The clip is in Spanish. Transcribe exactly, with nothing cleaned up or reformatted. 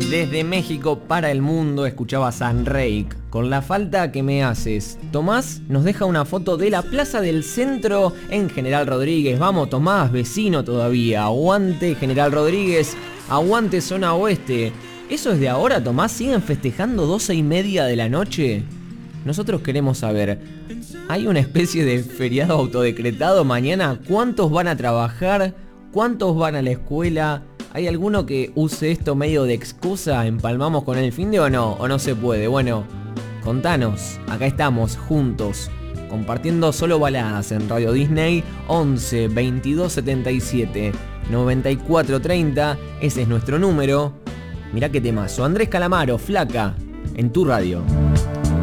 Desde México para el mundo escuchaba San Reik con La falta que me haces. Tomás nos deja una foto de la Plaza del Centro en General Rodríguez. Vamos Tomás, vecino todavía. Aguante General Rodríguez, aguante zona oeste. ¿Eso es de ahora, Tomás? ¿Siguen festejando doce y media de la noche? Nosotros queremos saber, ¿hay una especie de feriado autodecretado mañana? ¿Cuántos van a trabajar? ¿Cuántos van a la escuela? ¿Hay alguno que use esto medio de excusa? ¿Empalmamos con el finde o no? ¿O no se puede? Bueno, contanos. Acá estamos, juntos, compartiendo solo baladas en Radio Disney. Once veintidós setenta y siete noventa y cuatro treinta. Ese es nuestro número. Mirá qué temazo. Andrés Calamaro, Flaca, en tu radio.